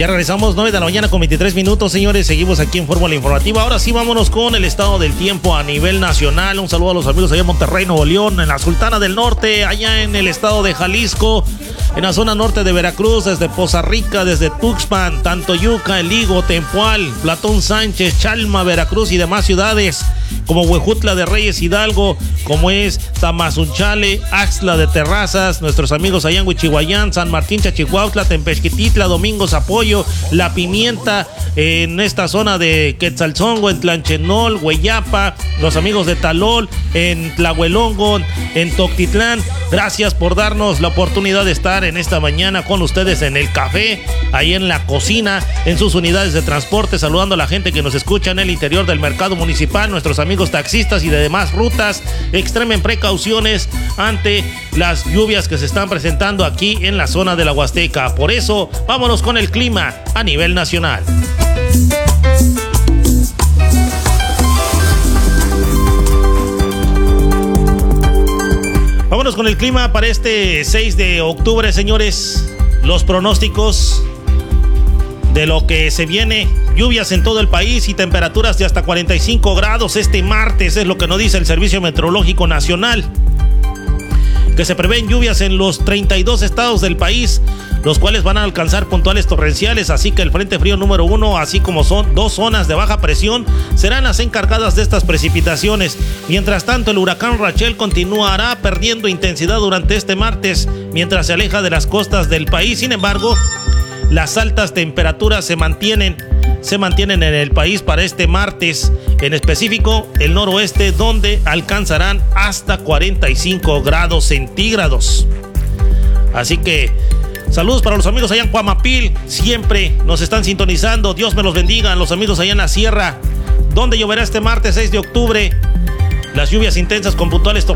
Ya regresamos 9 de la mañana con 23 minutos, señores. Seguimos aquí en Fórmula Informativa. Ahora sí, vámonos con el estado del tiempo a nivel nacional. Un saludo a los amigos allá en Monterrey, Nuevo León, en la Sultana del Norte, allá en el estado de Jalisco, en la zona norte de Veracruz, desde Poza Rica, desde Tuxpan, Tantoyuca, El Higo, Tempual, Platón Sánchez, Chalma, Veracruz y demás ciudades como Huejutla de Reyes, Hidalgo, como es Tamazunchale, Axtla de Terrazas, nuestros amigos allá en Huichihuayán, San Martín, Chachihuautla, Tempexquititla, Domingos, Apoyo, La Pimienta, en esta zona de Quetzaltzongo, en Tlanchenol, Hueyapa, los amigos de Talol, en Tlahuelongo, en Toctitlán. Gracias por darnos la oportunidad de estar en esta mañana con ustedes en el café, ahí en la cocina, en sus unidades de transporte, saludando a la gente que nos escucha en el interior del mercado municipal, nuestros amigos taxistas y de demás rutas. Extremen precauciones ante las lluvias que se están presentando aquí en la zona de la Huasteca. Por eso, vámonos con el clima a nivel nacional. Vámonos con el clima para este 6 de octubre, señores. Los pronósticos de lo que se viene: lluvias en todo el país y temperaturas de hasta 45 grados este martes, es lo que nos dice el Servicio Meteorológico Nacional, que se prevén lluvias en los 32 estados del país, los cuales van a alcanzar puntuales torrenciales, así que el Frente Frío número 1, así como son dos zonas de baja presión, serán las encargadas de estas precipitaciones. Mientras tanto, el huracán Rachel continuará perdiendo intensidad durante este martes, mientras se aleja de las costas del país. Sin embargo, las altas temperaturas se mantienen en el país para este martes, en específico el noroeste, donde alcanzarán hasta 45 grados centígrados. Así que saludos para los amigos allá en Cuamapil, siempre nos están sintonizando. Dios me los bendiga. Los amigos allá en la sierra, donde lloverá este martes 6 de octubre. Las lluvias intensas con puntuales tormentas